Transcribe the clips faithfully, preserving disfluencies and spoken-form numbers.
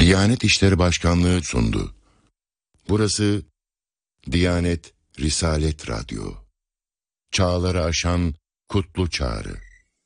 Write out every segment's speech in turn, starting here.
Diyanet İşleri Başkanlığı sundu. Burası Diyanet Risalet Radyo. Çağları aşan kutlu çağrı.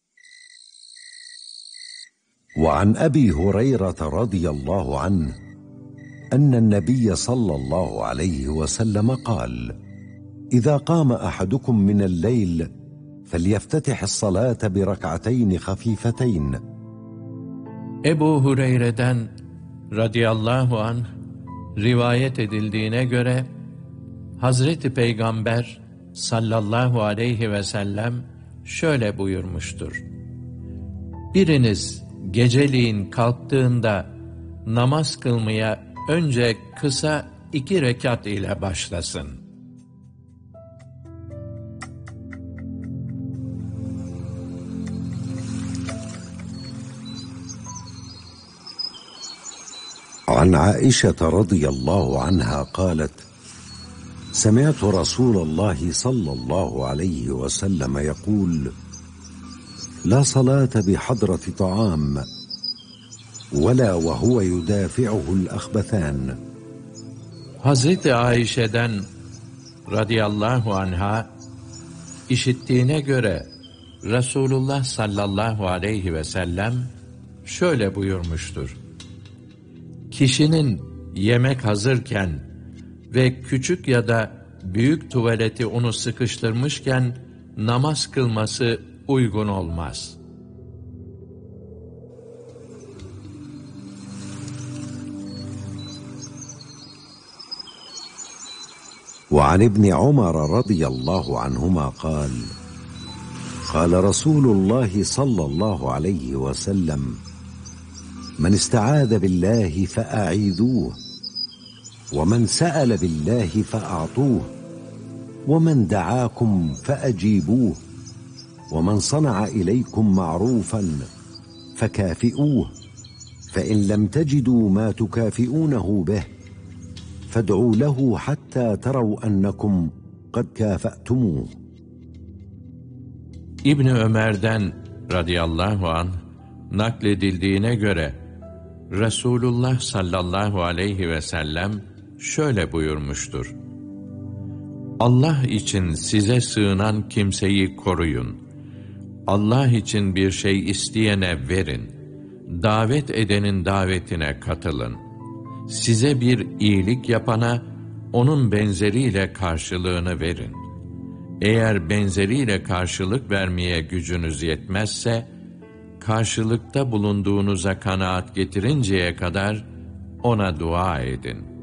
وعن أبي هريرة رضي الله عنه أن النبي صلى الله عليه وسلم قال: إذا قام أحدكم من الليل فليفتتح الصلاة بركعتين خفيفتين. Ebu Hureyre'den radıyallahu anh rivayet edildiğine göre Hazreti Peygamber sallallahu aleyhi ve sellem şöyle buyurmuştur: Biriniz geceliğin kalktığında namaz kılmaya önce kısa iki rekat ile başlasın. عن عائشة رضي الله عنها قالت: سمعت رسول الله صلى الله عليه وسلم يقول: لا صلاة بحضرة طعام ولا وهو يدافعه الأخبثان. Hazreti Ayşe'den radıyallahu anha işittiğine göre Resulullah sallallahu aleyhi ve sellem şöyle buyurmuştur: Kişinin yemek hazırken ve küçük ya da büyük tuvaleti onu sıkıştırmışken namaz kılması uygun olmaz. وعن ابن عمر رضي الله عنهما قال: قال رسول الله صلى الله عليه وسلم: من استعاذ بالله فأعيذوه ومن سأل بالله فأعطوه ومن دعاكم فأجيبوه ومن صنع إليكم معروفا فكافئوه فإن لم تجدوا ما تكافئونه به فادعوا له حتى تروا أنكم قد كافأتموه. İbni Ömer'den radıyallahu anh nakledildiğine göre Resulullah sallallahu aleyhi ve sellem şöyle buyurmuştur: Allah için size sığınan kimseyi koruyun. Allah için bir şey isteyene verin. Davet edenin davetine katılın. Size bir iyilik yapana onun benzeriyle karşılığını verin. Eğer benzeriyle karşılık vermeye gücünüz yetmezse, karşılıkta bulunduğunuza kanaat getirinceye kadar ona dua edin.